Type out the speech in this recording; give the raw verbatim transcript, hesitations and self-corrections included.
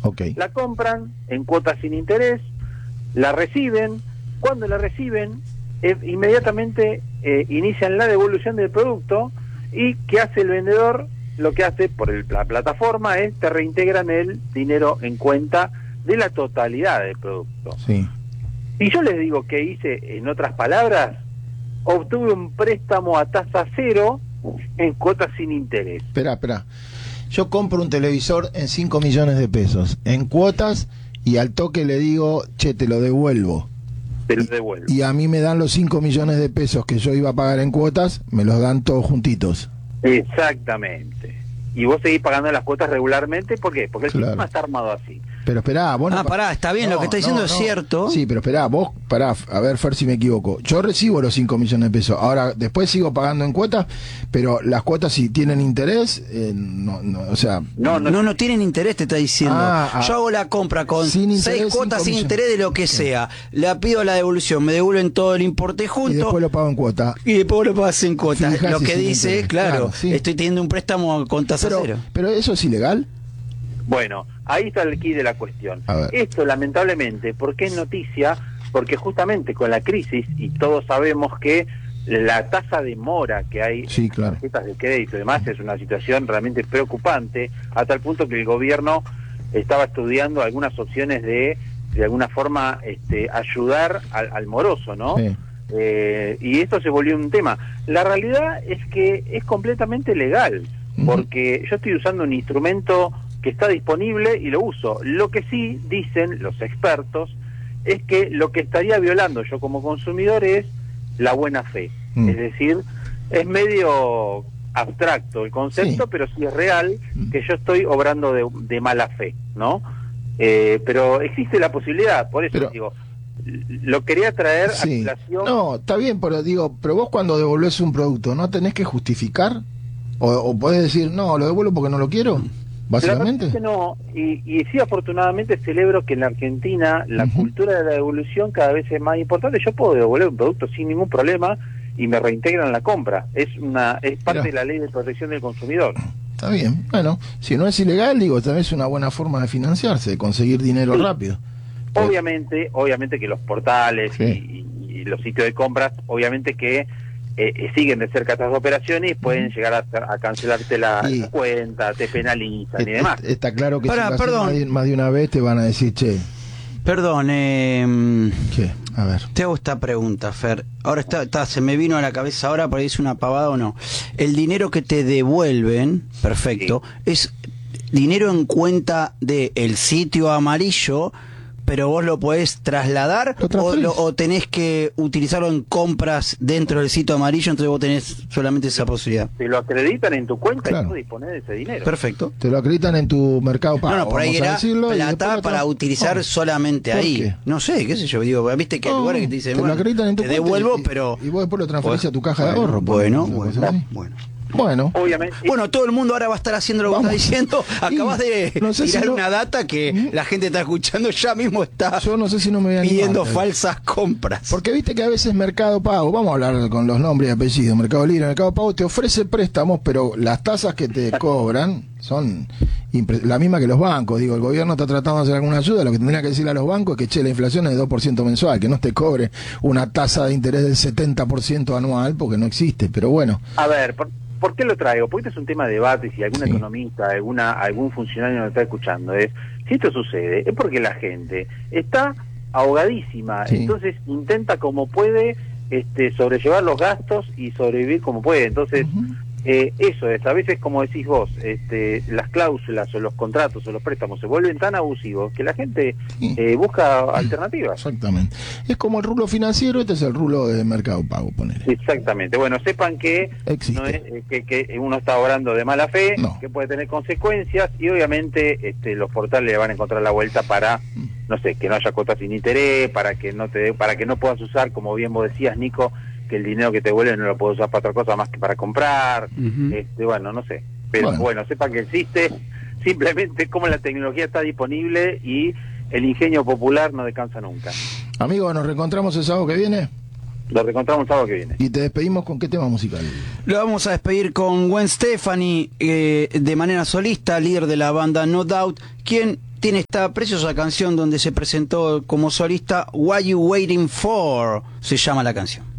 Okay. La compran en cuotas sin interés, la reciben, cuando la reciben, eh, inmediatamente eh, inician la devolución del producto, y ¿qué hace el vendedor? Lo que hace por el, la plataforma es te reintegran el dinero en cuenta de la totalidad del producto. Sí. Y yo les digo que hice, en otras palabras, obtuve un préstamo a tasa cero en cuotas sin interés. Espera, espera. Yo compro un televisor en cinco millones de pesos, en cuotas, y al toque le digo, che, te lo devuelvo. Te lo devuelvo. Y a mí me dan los cinco millones de pesos que yo iba a pagar en cuotas, me los dan todos juntitos. Exactamente. Y vos seguís pagando las cuotas regularmente, ¿por qué? Porque el Claro. sistema está armado así. Pero esperá, vos no Ah, pa- pará, está bien, no, lo que está diciendo no, es no. cierto. Sí, pero esperá, vos, pará, a ver, Fer, si me equivoco. Yo recibo los cinco millones de pesos. Ahora, después sigo pagando en cuotas, pero las cuotas, si tienen interés, eh, no, no, o sea... No, no, No, no tienen interés, te está diciendo. Ah, ah. Yo hago la compra con Sin interés, seis cuotas cinco sin millones. interés de lo que sea. Le pido la devolución, me devuelven todo el importe Y junto. después lo pago en cuota. Y después lo pagas en cuotas. Fijas Lo y que sin dice, interés. claro, Claro, sí. estoy teniendo un préstamo con tasa Pero, cero. pero ¿eso es ilegal? Bueno, ahí está el quid de la cuestión. A ver. Esto, lamentablemente, ¿por qué es noticia? Porque justamente con la crisis, y todos sabemos que la tasa de mora que hay Sí, en claro. las tarjetas de crédito y demás es una situación realmente preocupante, a tal punto que el gobierno estaba estudiando algunas opciones de, de alguna forma, este, ayudar al, al moroso, ¿no? Sí. Eh, y esto se volvió un tema. La realidad es que es completamente legal, Ujú. porque yo estoy usando un instrumento que está disponible y lo uso. Lo que sí dicen los expertos es que lo que estaría violando yo como consumidor es la buena fe. Mm. Es decir, es medio abstracto el concepto, Sí. pero sí es real Mm. que yo estoy obrando de, de mala fe, ¿no? Eh, pero existe la posibilidad, por eso Pero- digo, lo quería traer Sí. a colación. No, está bien, pero digo, pero vos cuando devolvés un producto, ¿no tenés que justificar? ¿O, o podés decir, no, lo devuelvo porque no lo quiero? La verdad Básicamente. es que no, y, y sí, afortunadamente celebro que en la Argentina la Ujú. cultura de la devolución cada vez es más importante. Yo puedo devolver un producto sin ningún problema y me reintegran la compra. Es una es parte Mirá. de la ley de protección del consumidor. Está bien. Bueno, si no es ilegal, digo, también es una buena forma de financiarse, de conseguir dinero Sí. rápido. Obviamente, obviamente que los portales Sí. y, y los sitios de compras, obviamente que eh, eh, siguen de cerca estas operaciones y pueden llegar a, hacer- a cancelarte la, Y- la cuenta, te penalizan y Et- demás. et- Está claro que Pará, si lo haces perdón. más de, más de una vez te van a decir, che, Perdón, eh, ¿qué? A ver. te hago esta pregunta, Fer. Ahora está, está, se me vino a la cabeza ahora, por ahí es una pavada o no. El dinero que te devuelven, perfecto, es dinero en cuenta del sitio amarillo, pero vos lo podés trasladar Lo o, transferís. lo- o tenés que utilizarlo en compras dentro del sitio amarillo, entonces vos tenés solamente esa posibilidad. Te lo acreditan en tu cuenta Claro. y tú dispones de ese dinero. Perfecto. Te lo acreditan en tu mercado pago. No, no, por ahí vamos a era decirlo, y después plata lo para tra- utilizar No. solamente ¿Por ahí. qué? No sé, qué sé yo, digo, viste que hay No, lugares que te dicen, te lo bueno, acreditan en tu te cuenta devuelvo, y- pero... y vos después lo transferís Bueno, a tu caja de bueno, ahorro, por Bueno, ejemplo, bueno, cosas así. bueno. Bueno, Obviamente. Bueno, todo el mundo ahora va a estar haciendo lo que Vamos. está diciendo. Acabas de Y no sé tirar si no- una data que Mm. la gente está escuchando, ya mismo está yo no sé si no me voy a animar, pidiendo pero- falsas compras. Porque viste que a veces Mercado Pago, vamos a hablar con los nombres y apellidos, Mercado Libre, Mercado Pago te ofrece préstamos, pero las tasas que te cobran son impre- la misma que los bancos. Digo, el gobierno está tratando de hacer alguna ayuda, lo que tendría que decirle a los bancos es que, che, la inflación es de dos por ciento mensual, que no te cobre una tasa de interés del setenta por ciento anual, porque no existe, pero bueno. A ver, ¿por, por qué lo traigo? Porque este es un tema de debate, si algún Sí. economista, alguna algún funcionario nos está escuchando, es, si esto sucede, es porque la gente está ahogadísima, Sí. entonces intenta como puede este, sobrellevar los gastos y sobrevivir como puede, entonces Ujú. eh, eso es, a veces como decís vos, este, las cláusulas o los contratos o los préstamos se vuelven tan abusivos que la gente Sí. eh, busca alternativas. Exactamente. Es como el rulo financiero, este es el rulo de Mercado Pago, ponele. Exactamente. Bueno, sepan que, Existe. no es, eh, que, que uno está obrando de mala fe, No. que puede tener consecuencias y obviamente este, los portales le van a encontrar la vuelta para, no sé, que no haya cuotas sin interés, para que no te, para que no puedas usar, como bien vos decías, Nico, que el dinero que te vuelve no lo puedes usar para otra cosa más que para comprar. Ujú. Este, bueno, no sé. Pero Bueno. bueno, sepan que existe, simplemente como la tecnología está disponible y el ingenio popular no descansa nunca. Amigo, nos reencontramos el sábado que viene Lo reencontramos el sábado que viene. y te despedimos con qué tema musical. Lo vamos a despedir con Gwen Stefani, eh, de manera solista, líder de la banda No Doubt, quien tiene esta preciosa canción donde se presentó como solista, What You Waiting For, se llama la canción.